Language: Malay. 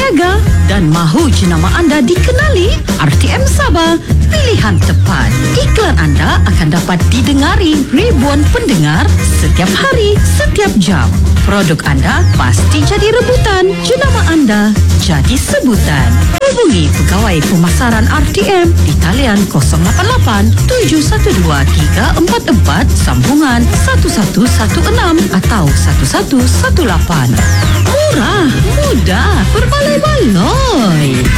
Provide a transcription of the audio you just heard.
berniaga dan mahu jenama anda dikenali? RTM Sabah, pilihan tepat. Iklan anda akan dapat didengari ribuan pendengar setiap hari, setiap jam. Produk anda pasti jadi rebutan, jenama anda jadi sebutan. Hubungi pegawai pemasaran RTM di talian 088 712 344 sambungan 1116 atau 1118. Murah, mudah, berbaloi-baloi.